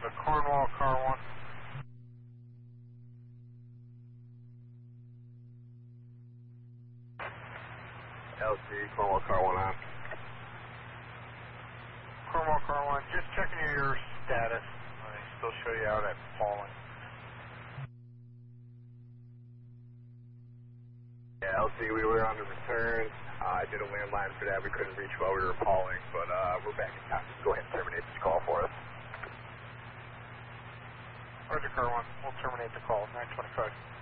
Delta Cornwall, car 1. LC, Cornwall, car 1 on. Cornwall, car 1, just checking your status. I still show you out at Pauling. Yeah, LC, we were on the return. I did a landline for that. We couldn't reach while we were calling, but we're back in time. Just go ahead and terminate this call for us. Roger, car 1. We'll terminate the call, 925.